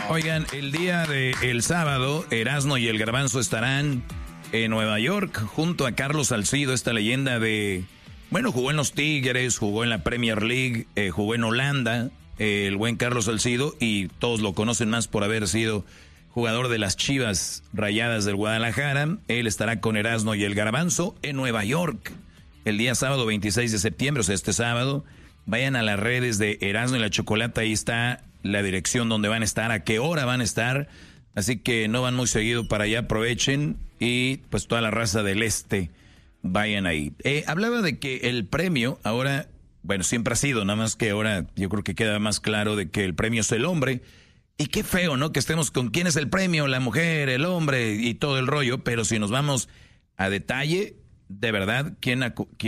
Oigan, el día del sábado, Erasmo y el Garbanzo estarán en Nueva York junto a Carlos Salcido, esta leyenda de... Bueno, jugó en los Tigres, jugó en la Premier League, jugó en Holanda, el buen Carlos Salcido, y todos lo conocen más por haber sido jugador de las Chivas Rayadas del Guadalajara. Él estará con Erasmo y el Garbanzo en Nueva York el día sábado 26 de septiembre, o sea, este sábado. Vayan a las redes de Erasmo y la Chocolata, ahí está la dirección donde van a estar, a qué hora van a estar. Así que no van muy seguido para allá, aprovechen, y pues toda la raza del este, vayan ahí. Hablaba de que el premio ahora, bueno, siempre ha sido, nada más que ahora yo creo que queda más claro de que el premio es el hombre. Y qué feo, ¿no? Que estemos con quién es el premio, la mujer, el hombre y todo el rollo, pero si nos vamos a detalle, de verdad, ¿quién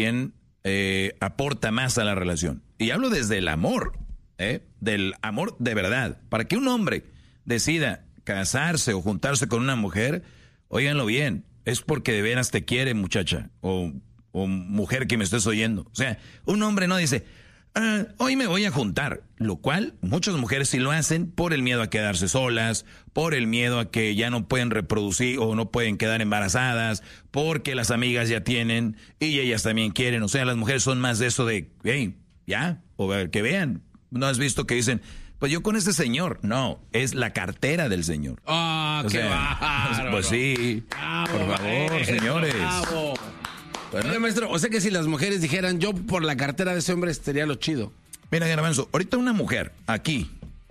aporta más a la relación? Y hablo desde el amor, del amor de verdad. Para que un hombre decida casarse o juntarse con una mujer, óiganlo bien, es porque de veras te quiere, muchacha, o mujer que me estés oyendo. O sea, un hombre no dice, hoy me voy a juntar, lo cual muchas mujeres sí lo hacen por el miedo a quedarse solas, por el miedo a que ya no pueden reproducir o no pueden quedar embarazadas, porque las amigas ya tienen y ellas también quieren. O sea, las mujeres son más de eso de, hey, ya, o que vean. ¿No has visto que dicen, pues yo con este señor? No, es la cartera del señor. ¡Ah, qué bárbaro! Pues sí, bravo, por favor, maestro, señores. Bravo. Bueno. Oye, maestro, o sea que si las mujeres dijeran, yo por la cartera de ese hombre estaría lo chido. Mira, Garbanzo, ahorita una mujer aquí,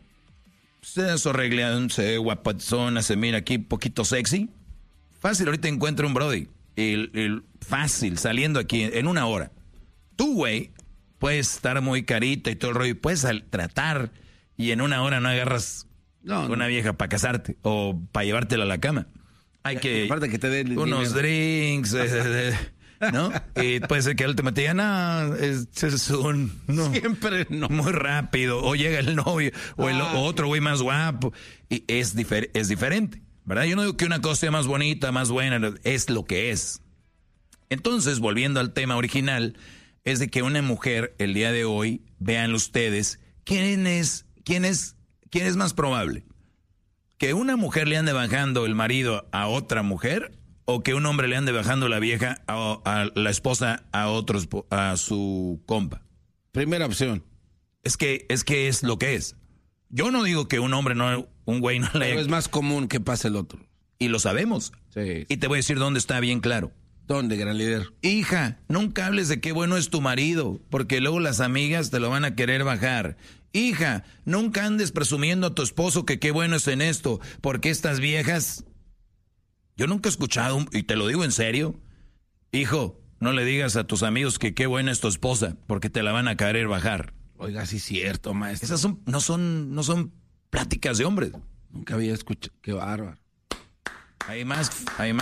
se arregla, se ve guapazona, se mira aquí poquito sexy. Fácil, ahorita encuentra un brody. Fácil, saliendo aquí en una hora. Tú, güey, puedes estar muy carita y todo el rollo, puedes tratar y en una hora no agarras una vieja para casarte o para llevártela a la cama. Hay que... Aparte que te den unos drinks... ¿no? Y puede ser que el último te diga, no, es un... No, siempre no. Muy rápido. O llega el novio, o el otro güey más guapo. Y es diferente, ¿verdad? Yo no digo que una cosa sea más bonita, más buena, es lo que es. Entonces, volviendo al tema original, es de que una mujer, el día de hoy, vean ustedes, ¿quién es más probable? ¿Que una mujer le ande bajando el marido a otra mujer? ¿O que un hombre le ande bajando la vieja a la esposa a su compa? Primera opción. Es que es lo que es. Yo no digo que un güey no le... Pero es más común que pase el otro. Y lo sabemos. Sí. Y te voy a decir dónde está bien claro. ¿Dónde, gran líder? Hija, nunca hables de qué bueno es tu marido, porque luego las amigas te lo van a querer bajar. Hija, nunca andes presumiendo a tu esposo que qué bueno es en esto, porque estas viejas... Yo nunca he escuchado, y te lo digo en serio, hijo, no le digas a tus amigos que qué buena es tu esposa, porque te la van a querer bajar. Oiga, sí es cierto, maestro. Esas no son pláticas de hombres. Nunca había escuchado, qué bárbaro. Hay más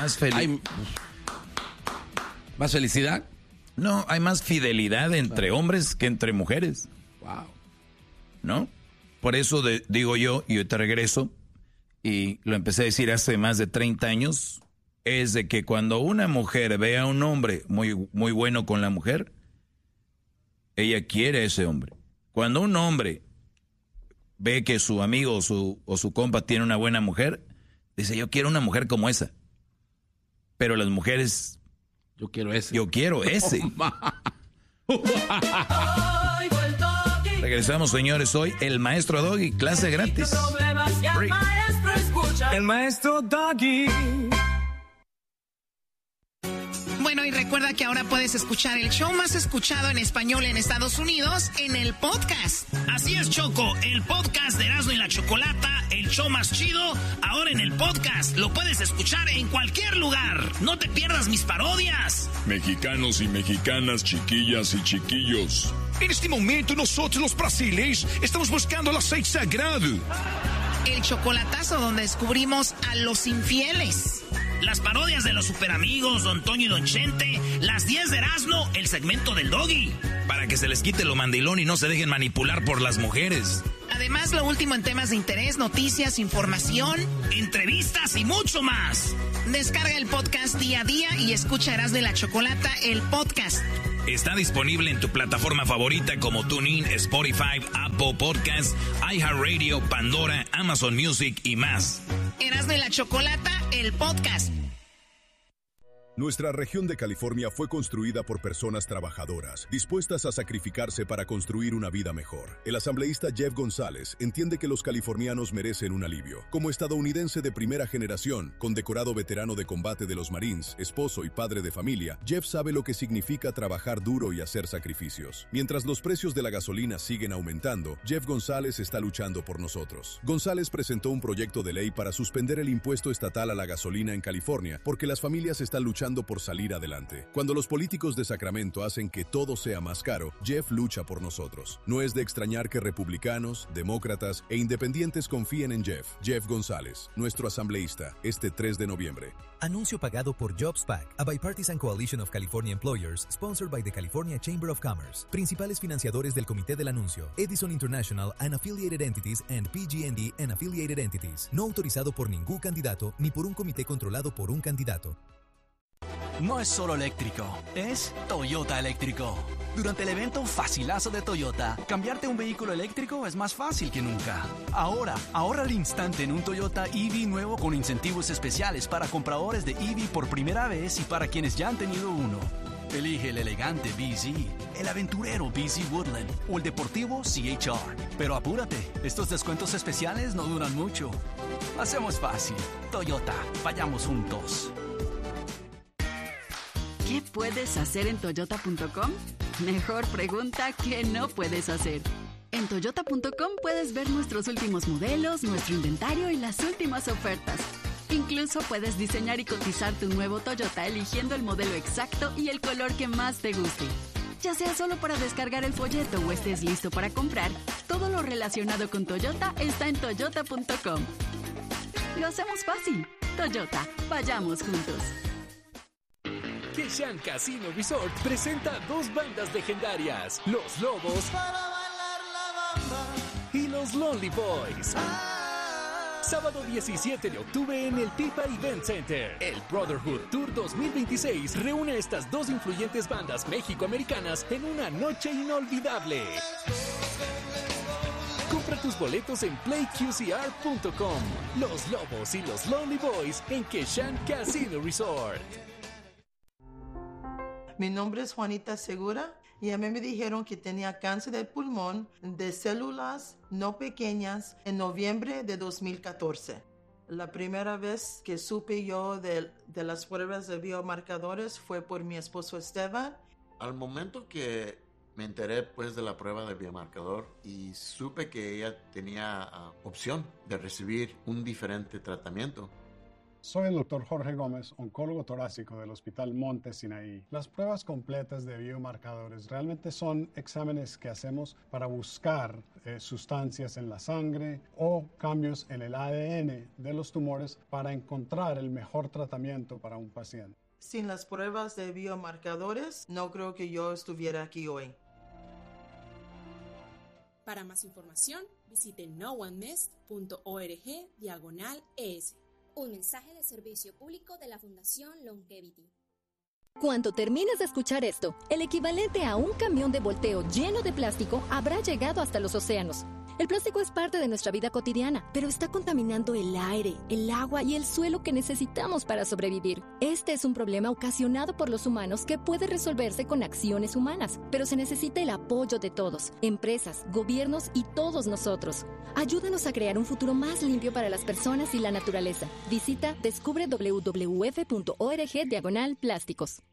¿Más felicidad? No, hay más fidelidad entre hombres que entre mujeres. Wow. ¿No? Por eso digo yo, y yo te regreso, y lo empecé a decir hace más de 30 años, es de que cuando una mujer ve a un hombre muy, muy bueno con la mujer, ella quiere a ese hombre. Cuando un hombre ve que su amigo o su compa tiene una buena mujer, dice, yo quiero una mujer como esa. Pero las mujeres... Yo quiero ese. Yo quiero ese. Regresamos, señores, hoy el maestro Doggy, clase gratis. El maestro Doggy. Bueno, y recuerda que ahora puedes escuchar el show más escuchado en español en Estados Unidos en el podcast. Así es, Choco, el podcast de Erasmo y la Chocolata, el show más chido, ahora en el podcast. Lo puedes escuchar en cualquier lugar. No te pierdas mis parodias. Mexicanos y mexicanas, chiquillas y chiquillos. En este momento nosotros los brasileños estamos buscando el aceite sagrado. El chocolatazo donde descubrimos a los infieles. Las parodias de los superamigos, Don Toño y Don Chente, las 10 de Erasmo, el segmento del Doggy. Para que se les quite lo mandilón y no se dejen manipular por las mujeres. Además, lo último en temas de interés, noticias, información, entrevistas y mucho más. Descarga el podcast día a día y escucha Erasmo y la Chocolata, el podcast. Está disponible en tu plataforma favorita como TuneIn, Spotify, Apple Podcasts, iHeartRadio, Pandora, Amazon Music y más. Erasmo y la Chocolata, el podcast. Nuestra región de California fue construida por personas trabajadoras, dispuestas a sacrificarse para construir una vida mejor. El asambleísta Jeff González entiende que los californianos merecen un alivio. Como estadounidense de primera generación, condecorado veterano de combate de los Marines, esposo y padre de familia, Jeff sabe lo que significa trabajar duro y hacer sacrificios. Mientras los precios de la gasolina siguen aumentando, Jeff González está luchando por nosotros. González presentó un proyecto de ley para suspender el impuesto estatal a la gasolina en California, porque las familias están luchando por salir adelante. Cuando los políticos de Sacramento hacen que todo sea más caro, Jeff lucha por nosotros. No es de extrañar que republicanos, demócratas e independientes confíen en Jeff. Jeff González, nuestro asambleísta, este 3 de noviembre. Anuncio pagado por JobsPac, a bipartisan coalition of California employers, sponsored by the California Chamber of Commerce. Principales financiadores del comité del anuncio: Edison International and Affiliated Entities and PG&E and Affiliated Entities. No autorizado por ningún candidato ni por un comité controlado por un candidato. No es solo eléctrico, es Toyota eléctrico. Durante el evento Facilazo de Toyota, cambiarte a un vehículo eléctrico es más fácil que nunca. Ahora, ahorra al instante en un Toyota EV nuevo con incentivos especiales para compradores de EV por primera vez y para quienes ya han tenido uno. Elige el elegante BZ, el aventurero BZ Woodland o el deportivo CHR. Pero apúrate, estos descuentos especiales no duran mucho. Hacemos fácil. Toyota, vayamos juntos. ¿Qué puedes hacer en Toyota.com? Mejor pregunta ¿qué no puedes hacer? En Toyota.com puedes ver nuestros últimos modelos, nuestro inventario y las últimas ofertas. Incluso puedes diseñar y cotizar tu nuevo Toyota eligiendo el modelo exacto y el color que más te guste. Ya sea solo para descargar el folleto o estés listo para comprar, todo lo relacionado con Toyota está en Toyota.com. Lo hacemos fácil. Toyota, vayamos juntos. Keshan Casino Resort presenta dos bandas legendarias, Los Lobos y Los Lonely Boys. Sábado 17 de octubre en el Pipa Event Center. El Brotherhood Tour 2026 reúne a estas dos influyentes bandas mexicoamericanas en una noche inolvidable. Compra tus boletos en playqcr.com. Los Lobos y Los Lonely Boys en Keshan Casino Resort. Mi nombre es Juanita Segura y a mí me dijeron que tenía cáncer de pulmón de células no pequeñas en noviembre de 2014. La primera vez que supe yo de las pruebas de biomarcadores fue por mi esposo Esteban. Al momento que me enteré pues de la prueba de biomarcador y supe que ella tenía opción de recibir un diferente tratamiento. Soy el Dr. Jorge Gómez, oncólogo torácico del Hospital Monte Sinaí. Las pruebas completas de biomarcadores realmente son exámenes que hacemos para buscar sustancias en la sangre o cambios en el ADN de los tumores para encontrar el mejor tratamiento para un paciente. Sin las pruebas de biomarcadores, no creo que yo estuviera aquí hoy. Para más información, visite noonemiss.org/ES. Un mensaje de servicio público de la Fundación Longevity. Cuando termines de escuchar esto, el equivalente a un camión de volteo lleno de plástico habrá llegado hasta los océanos. El plástico es parte de nuestra vida cotidiana, pero está contaminando el aire, el agua y el suelo que necesitamos para sobrevivir. Este es un problema ocasionado por los humanos que puede resolverse con acciones humanas, pero se necesita el apoyo de todos, empresas, gobiernos y todos nosotros. Ayúdanos a crear un futuro más limpio para las personas y la naturaleza. Visita descubre www.org/plásticos.